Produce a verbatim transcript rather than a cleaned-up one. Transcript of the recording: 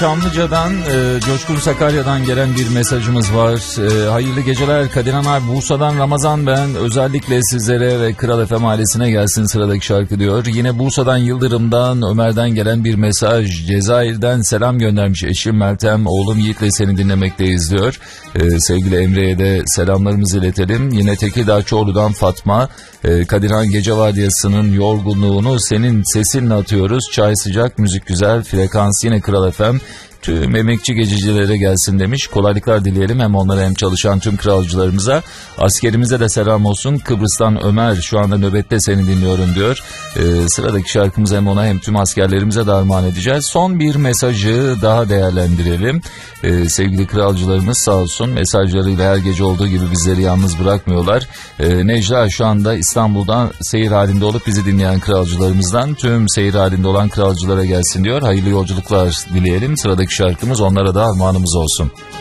Çamlıca'dan, e, Coşkun Sakarya'dan gelen bir mesajımız var. E, hayırlı geceler Kadirhan abi, Bursa'dan Ramazan ben. Özellikle sizlere ve Kral F M ailesine gelsin sıradaki şarkı diyor. Yine Bursa'dan Yıldırım'dan, Ömer'den gelen bir mesaj. Cezayir'den selam göndermiş eşim Meltem, oğlum Yiğit'le seni dinlemekteyiz diyor. E, sevgili Emre'ye de selamlarımızı iletelim. Yine Tekirdağ Çorlu'dan Fatma. E, Kadirhan gece vardiyasının yorgunluğunu senin sesinle atıyoruz. Çay sıcak, müzik güzel, frekans yine Kral F M. Tüm emekçi gececilere gelsin demiş. Kolaylıklar dileyelim hem onlara hem çalışan tüm kralcılarımıza. Askerimize de selam olsun. Kıbrıs'tan Ömer, şu anda nöbette seni dinliyorum diyor. Ee, sıradaki şarkımızı hem ona hem tüm askerlerimize de armağan edeceğiz. Son bir mesajı daha değerlendirelim. Ee, sevgili kralcılarımız sağ olsun mesajlarıyla her gece olduğu gibi bizleri yalnız bırakmıyorlar. Ee, Necla şu anda İstanbul'dan seyir halinde olup bizi dinleyen kralcılarımızdan tüm seyir halinde olan kralcılara gelsin diyor. Hayırlı yolculuklar dileyelim. Sıradaki şarkımız onlara da armağanımız olsun.